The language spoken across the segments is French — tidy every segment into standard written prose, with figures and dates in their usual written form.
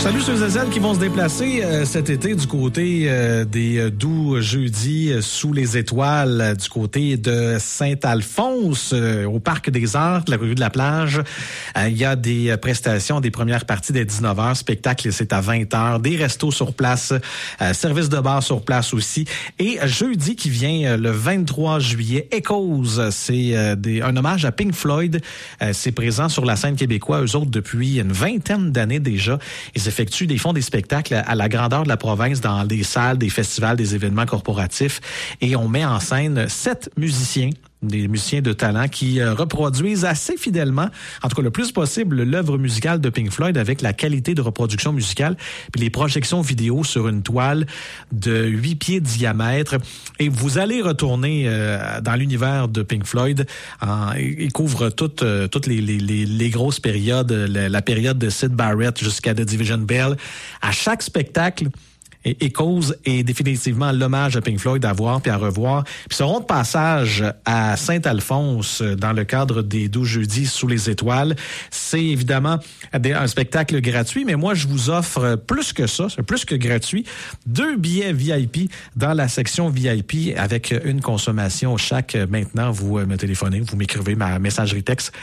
Salut ceux et celles qui vont se déplacer cet été du côté des doux jeudis sous les étoiles, du côté de Saint-Alphonse, au Parc des Arts, la rue de la Plage. Il y a des prestations, des premières parties dès 19h, spectacle c'est à 20h, des restos sur place, service de bar sur place aussi. Et jeudi qui vient, le 23 juillet, Echoes, c'est un hommage à Pink Floyd. C'est présent sur la scène québécoise, eux autres depuis une vingtaine d'années déjà. Ils font des spectacles à la grandeur de la province dans des salles, des festivals, des événements corporatifs. Et on met en scène 7 musiciens, des musiciens de talent qui reproduisent assez fidèlement, en tout cas le plus possible, l'œuvre musicale de Pink Floyd avec la qualité de reproduction musicale, puis les projections vidéo sur une toile de 8 pieds de diamètre. Et vous allez retourner dans l'univers de Pink Floyd. Il couvre toutes les grosses périodes, la période de Syd Barrett jusqu'à The Division Bell. À chaque spectacle, et Cause est définitivement l'hommage à Pink Floyd à voir puis à revoir. Puis seront de passage à Saint-Alphonse dans le cadre des 12 jeudis sous les étoiles. C'est évidemment un spectacle gratuit, mais moi je vous offre plus que ça, c'est plus que gratuit, 2 billets VIP dans la section VIP avec une consommation chaque. Maintenant, vous me téléphonez, vous m'écrivez ma messagerie texte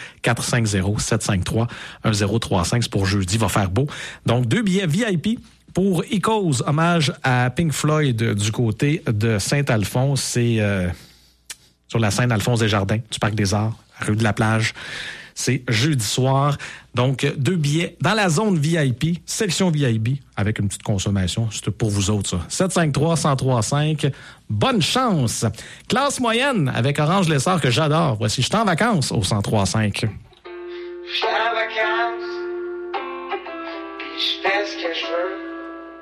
450-753-1035. C'est pour jeudi, va faire beau. Donc 2 billets VIP pour Echoes, hommage à Pink Floyd du côté de Saint-Alphonse. C'est sur la scène Alphonse Desjardins du Parc des Arts, rue de la Plage. C'est jeudi soir. Donc, 2 billets dans la zone VIP, section VIP, avec une petite consommation. C'est pour vous autres, ça. 753-1035. Bonne chance! Classe moyenne avec Orange Lessard que j'adore. Voici, je suis en vacances au 1035. Je suis en vacances, puis je fais ce que je veux.